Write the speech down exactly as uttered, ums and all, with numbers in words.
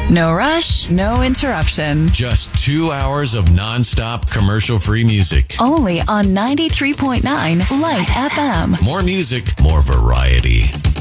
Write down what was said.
No rush, no interruption. Just two hours of nonstop commercial-free music. Only on ninety-three point nine Light F M. More music, more variety.